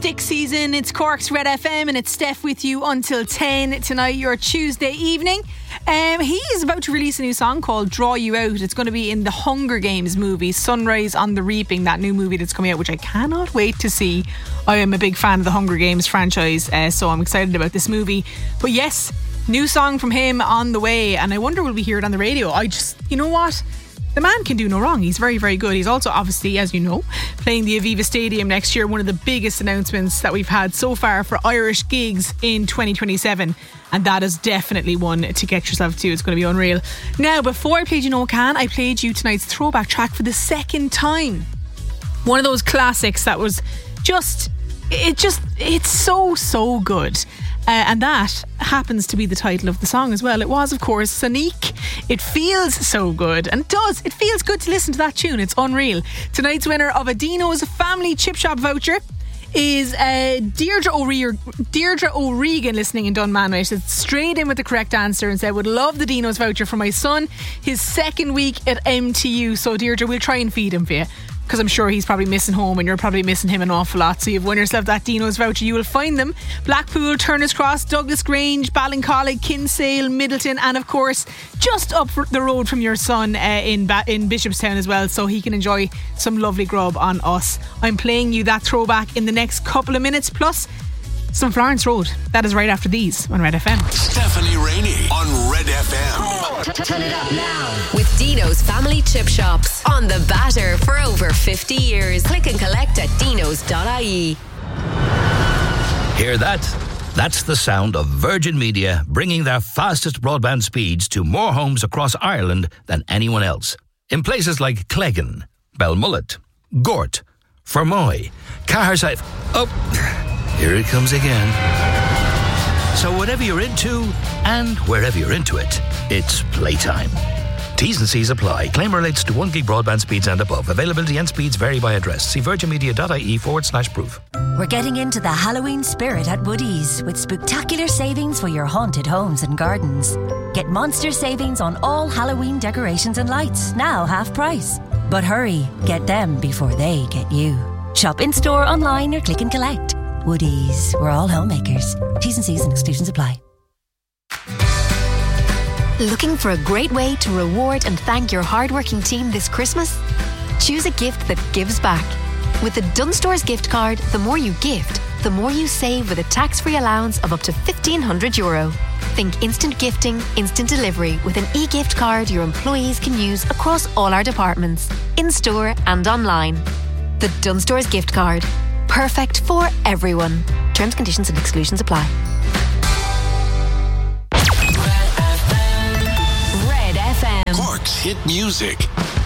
stick season. It's Cork's Red FM and it's Steph with you until 10 tonight, your Tuesday evening. He is about to release a new song called Draw You Out. It's going to be in the Hunger Games movie, Sunrise on the Reaping, that new movie that's coming out, which I cannot wait to see. I am a big fan of the Hunger Games franchise, so I'm excited about this movie. But yes, new song from him on the way, and I wonder will we hear it on the radio? You know what? The man can do no wrong. He's very, very good. He's also, obviously, as you know, playing the Aviva Stadium next year. One of the biggest announcements that we've had so far for Irish gigs in 2027. And that is definitely one to get yourself to. It's going to be unreal. Now, before I played You Know Can, I played you tonight's throwback track for the second time. One of those classics that was it's so good. And that happens to be the title of the song as well. It was, of course, Sonique. It feels so good. And it does. It feels good to listen to that tune. It's unreal. Tonight's winner of a Dino's Family Chip Shop voucher is Deirdre O'Regan, listening in Dunmanway. She straight in with the correct answer and said, would love the Dino's voucher for my son, his second week at MTU. So Deirdre, we'll try and feed him for you, because I'm sure he's probably missing home and you're probably missing him an awful lot. So you've won yourself that Dino's voucher. You will find them Blackpool, Turner's Cross, Douglas Grange, Ballincollig, Kinsale, Middleton, and of course just up the road from your son in Bishopstown as well, so he can enjoy some lovely grub on us. I'm playing you that throwback in the next couple of minutes, plus some Florence Road. That is right after these on Red FM. Stephanie Rainey on Red FM. Turn it up now with Dino's Family Chip Shops, on the batter for over 50 years. Click and collect at dinos.ie. Hear that? That's the sound of Virgin Media bringing their fastest broadband speeds to more homes across Ireland than anyone else. In places like Cleggan, Belmullet, Gort, Fermoy, Caherside. Oh, here it comes again. So whatever you're into and wherever you're into it, it's playtime. T's and C's apply. Claim relates to 1 gig broadband speeds and above. Availability and speeds vary by address. See virginmedia.ie/proof. We're getting into the Halloween spirit at Woodies with spectacular savings for your haunted homes and gardens. Get monster savings on all Halloween decorations and lights, now half price. But hurry, get them before they get you. Shop in-store, online or click and collect. Woodies, we're all homemakers. T's and C's and exclusions apply. Looking for a great way to reward and thank your hardworking team this Christmas? Choose a gift that gives back. With the Dunnes Stores gift card, the more you gift, the more you save, with a tax-free allowance of up to €1,500. Think instant gifting, instant delivery with an e-gift card your employees can use across all our departments, in-store and online. The Dunnes Stores gift card. Perfect for everyone. Terms, conditions and exclusions apply. Red FM. Cork's hit music.